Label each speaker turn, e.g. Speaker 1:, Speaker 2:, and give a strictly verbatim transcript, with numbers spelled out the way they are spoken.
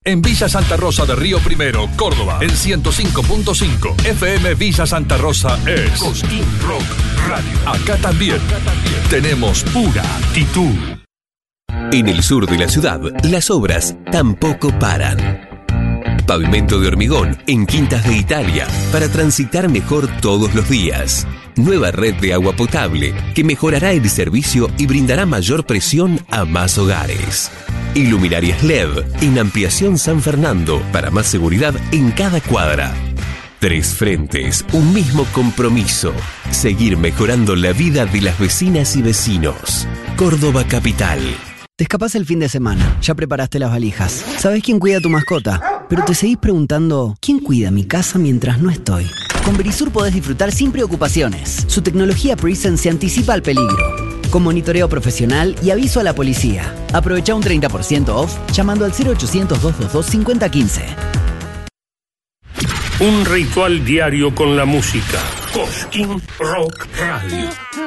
Speaker 1: En Villa Santa Rosa de Río Primero, Córdoba, en ciento cinco punto cinco. F M Villa Santa Rosa es Cosquín Rock Radio. Acá también, Acá también tenemos pura actitud.
Speaker 2: En el sur de la ciudad, las obras tampoco paran. Pavimento de hormigón en Quintas de Italia para transitar mejor todos los días. Nueva red de agua potable que mejorará el servicio y brindará mayor presión a más hogares. Iluminarias L E D en Ampliación San Fernando para más seguridad en cada cuadra. Tres frentes, un mismo compromiso. Seguir mejorando la vida de las vecinas y vecinos. Córdoba Capital.
Speaker 3: Te escapás el fin de semana, ya preparaste las valijas. ¿Sabés quién cuida a tu mascota? Pero te seguís preguntando, ¿quién cuida mi casa mientras no estoy? Con Verisur podés disfrutar sin preocupaciones. Su tecnología Presence se anticipa al peligro, con monitoreo profesional y aviso a la policía. Aprovecha un treinta por ciento off llamando al cero ochocientos, doscientos veintidós, cincuenta quince.
Speaker 4: Un ritual diario con la música. Cosquín Rock Radio.